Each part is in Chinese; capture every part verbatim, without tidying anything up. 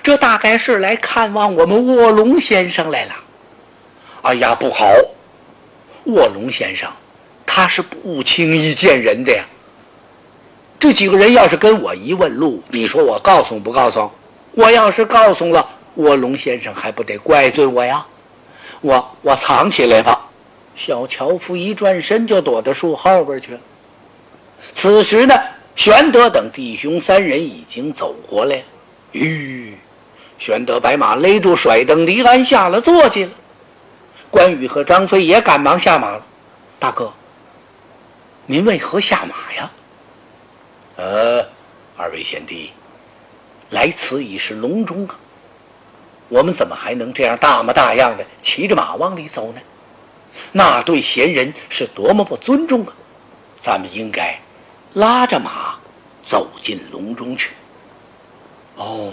这大概是来看望我们卧龙先生来了。哎呀，不好！卧龙先生他是不轻易见人的呀。这几个人要是跟我一问路，你说我告诉不告诉？我要是告诉了，卧龙先生还不得怪罪我呀？我我藏起来吧。小樵夫一转身就躲到树后边去了。此时呢，玄德等弟兄三人已经走过来了。吁，玄德摆马勒住甩灯离鞍下了坐骑了。关羽和张飞也赶忙下马了。大哥，您为何下马呀？呃，二位贤弟，来此已是隆中啊，我们怎么还能这样大模大样的骑着马往里走呢？那对贤人是多么不尊重啊！咱们应该拉着马走进隆中去。哦，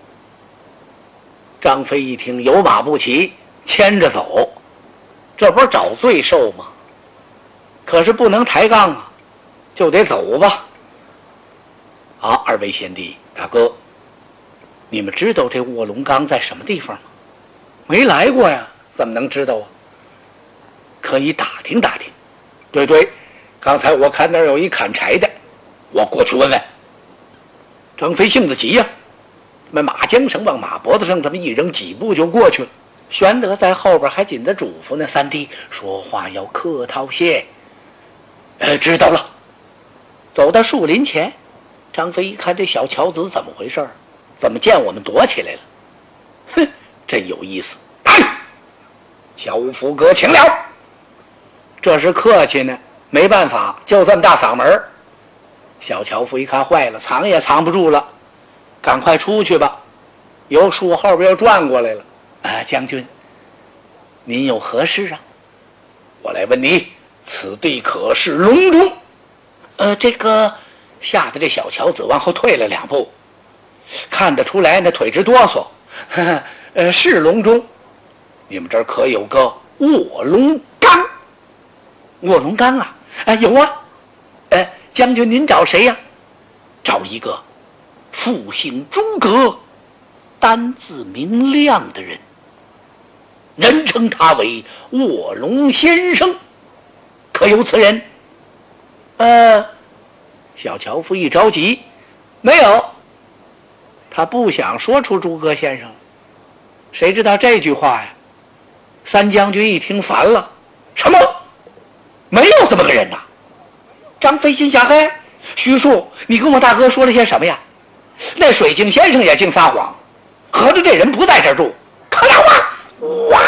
张飞一听有马不骑，牵着走，这不是找罪受吗？可是不能抬杠啊，就得走吧。啊，二位贤弟大哥，你们知道这卧龙岗在什么地方吗？没来过呀，怎么能知道啊？可以打听打听。对对，刚才我看那儿有一砍柴的，我过去问问。张飞性子急呀、啊，那马缰绳往马脖子上这么一扔，几步就过去了。玄德在后边还紧着嘱咐呢，三弟说话要客套些。呃，知道了。走到树林前，张飞一看这小樵子怎么回事，怎么见我们躲起来了？哼，真有意思。来，樵夫哥请了。这是客气呢，没办法，就这么大嗓门。小樵夫一看坏了，藏也藏不住了，赶快出去吧。由树后边又转过来了。啊，将军，您有何事啊？我来问你，此地可是隆中？呃，这个吓得这小樵子往后退了两步，看得出来那腿直哆嗦。呵呵，呃，是隆中。你们这儿可有个卧龙岗？卧龙岗啊？啊，有啊。呃，将军您找谁呀、啊？找一个复姓诸葛、单字明亮的人，人称他为卧龙先生，可有此人？呃，小樵夫一着急，没有。他不想说出诸葛先生，谁知道这句话呀？三将军一听烦了，什么？没有这么个人呐！张飞心想：嘿，徐庶，你跟我大哥说了些什么呀？那水镜先生也净撒谎，合着这人不在这儿住。可了哇！哇！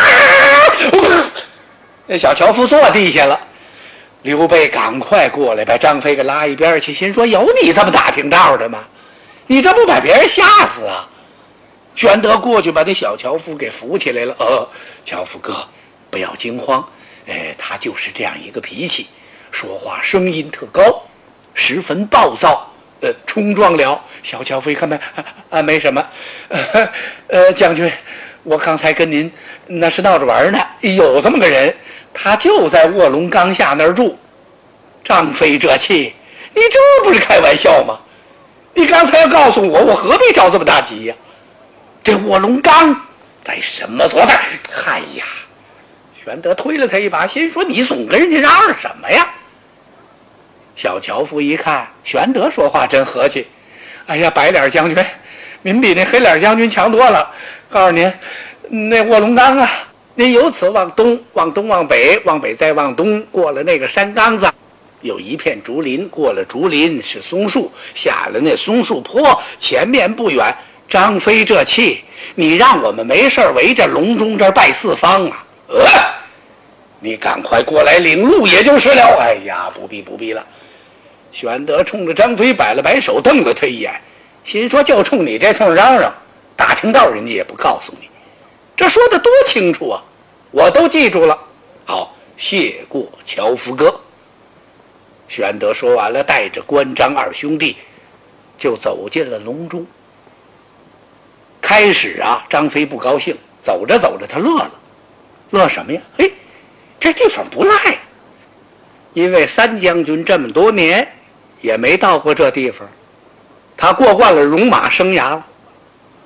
那小樵夫坐地下了。刘备赶快过来把张飞给拉一边去，心说：有你这么打听道的吗？你这不把别人吓死啊？玄德过去把那小樵夫给扶起来了。呃，樵夫哥，不要惊慌，哎，他就是这样一个脾气，说话声音特高，十分暴躁，呃，冲撞了。小樵夫一看没啊啊，没什么，呃，呃，将军，我刚才跟您那是闹着玩呢，有这么个人，他就在卧龙岗下那儿住。张飞这气，你这不是开玩笑吗？你刚才要告诉我，我何必着这么大急呀、啊？这卧龙岗在什么所在？哎呀！玄德推了他一把，心说：你总跟人家嚷嚷什么呀？小樵夫一看，玄德说话真和气。哎呀，白脸将军，您比那黑脸将军强多了。告诉您，那卧龙岗啊，您由此往东，往东往北，往北再往东，过了那个山岗子，有一片竹林，过了竹林是松树，下了那松树坡，前面不远。张飞这气，你让我们没事围着隆中这儿拜四方啊？呃，你赶快过来领路也就是了。哎呀，不必不必了。玄德冲着张飞摆了摆手，瞪了他一眼，心说：就冲你这通嚷嚷，打听道人家也不告诉你，这说的多清楚啊，我都记住了。好，谢过樵夫哥。玄德说完了，带着关张二兄弟就走进了隆中。开始啊，张飞不高兴，走着走着他乐了。乐什么呀？嘿，这地方不赖，因为三将军这么多年也没到过这地方，他过惯了戎马生涯了。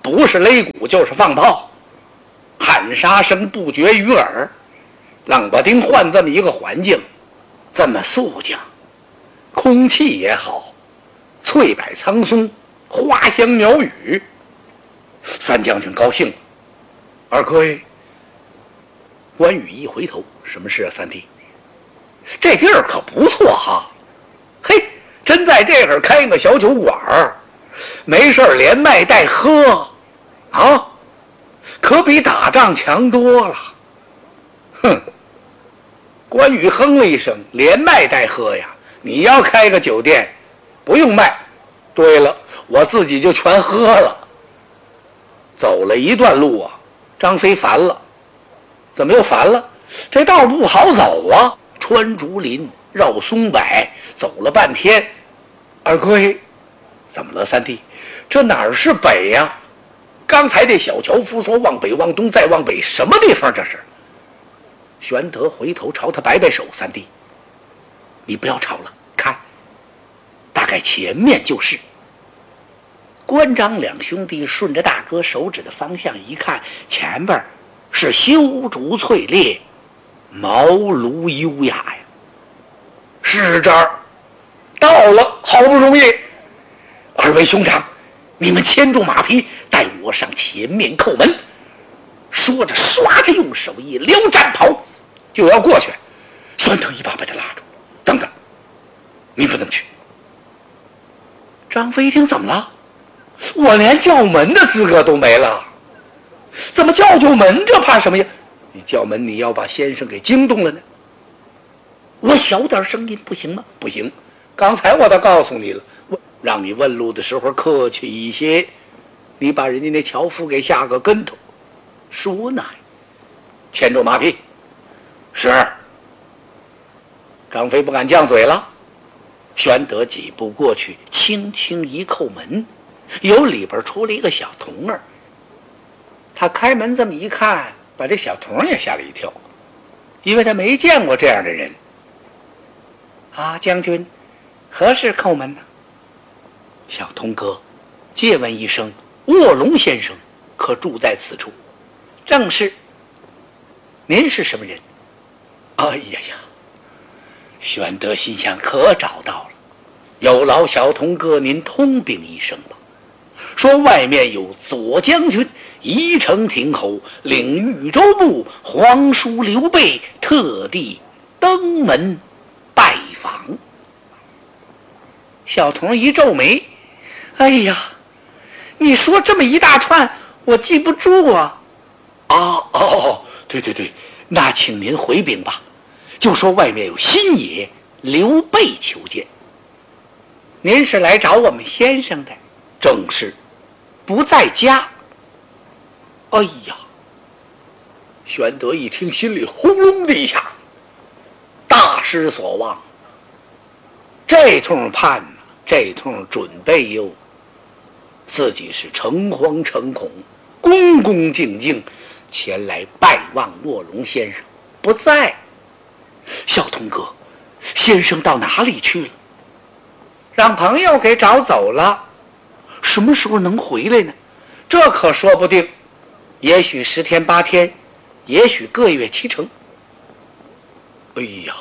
不是擂鼓就是放炮，喊杀声不绝于耳。冷不丁换这么一个环境，这么肃静，空气也好，翠柏苍松，花香鸟语。三将军高兴了。二哥，关羽一回头，什么事啊？三弟，这地儿可不错哈。嘿，真在这儿开个小酒馆儿，没事连卖带喝啊，可比打仗强多了。哼！关羽哼了一声，连卖带喝呀！你要开个酒店，不用卖。对了，我自己就全喝了。走了一段路啊，张飞烦了，怎么又烦了？这道不好走啊，穿竹林，绕松柏，走了半天。二哥，怎么了？三弟，这哪儿是北呀、啊？刚才这小樵夫说往北往东再往北，什么地方这是？玄德回头朝他摆摆手，三弟，你不要吵了，看，大概前面就是。关张两兄弟顺着大哥手指的方向一看，前边是修竹翠列，茅庐优雅呀。是这儿，到了，好不容易。二位兄长，你们牵住马匹，带我上前面叩门。说着，唰着用手一撩战袍，就要过去。玄德一把把他拉住，等等，你不能去。张飞一听，怎么了？我连叫门的资格都没了，怎么叫就门？这怕什么呀？你叫门，你要把先生给惊动了呢。我小点声音不行吗？不行，刚才我都告诉你了，我让你问路的时候客气一些，你把人家那樵夫给吓个跟头。说呢还牵住马匹。是。张飞不敢犟嘴了。玄德几步过去，轻轻一叩门，由里边出了一个小童儿。他开门这么一看，把这小童也吓了一跳，因为他没见过这样的人。啊，将军，何事叩门呢？小童哥，借问一声，卧龙先生可住在此处？正是。您是什么人？哎呀呀！玄德心想，可找到了，有劳小童哥您通禀一声吧，说外面有左将军宜城亭侯领豫州牧皇叔刘备特地登门拜访。小童一皱眉，哎呀，你说这么一大串，我记不住啊。啊哦，对对对，那请您回禀吧，就说外面有新爷刘备求见。您是来找我们先生的？正是，不在家。哎呀，玄德一听，心里轰隆的一下子，大失所望。这通盼呢，这通准备哟，自己是诚惶诚恐，恭恭敬敬前来拜望卧龙先生，不在。小童哥，先生到哪里去了？让朋友给找走了。什么时候能回来呢？这可说不定，也许十天八天，也许个月七成。哎呀，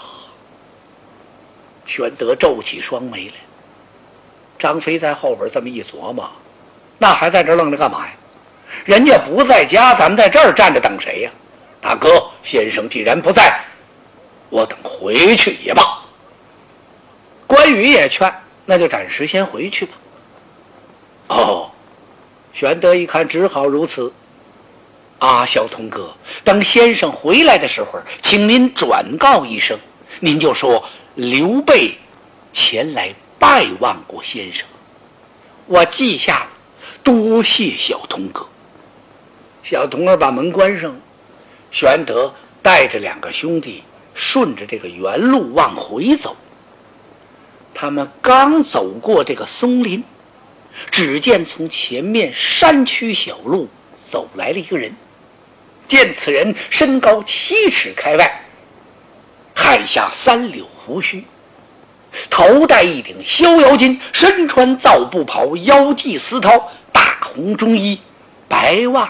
玄德皱起双眉来。张飞在后边这么一琢磨，那还在这愣着干嘛呀？人家不在家，咱们在这儿站着等谁呀？大哥，先生既然不在，我等回去也罢。关羽也劝，那就暂时先回去吧。哦，玄德一看，只好如此。啊，小童哥，等先生回来的时候，请您转告一声，您就说刘备前来拜望过先生。我记下了，多谢小童哥。小童儿把门关上，玄德带着两个兄弟顺着这个原路往回走。他们刚走过这个松林，只见从前面山区小路走来了一个人。见此人身高七尺开外，汗下三绺胡须，头戴一顶逍遥巾，身穿皂布袍，腰系丝绦，大红中衣， 白望